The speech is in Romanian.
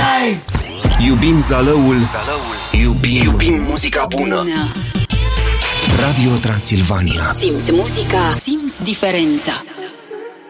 life. Iubim Zalăul. Iubim muzica bună. Radio Transilvania. Simți muzica, simți diferența.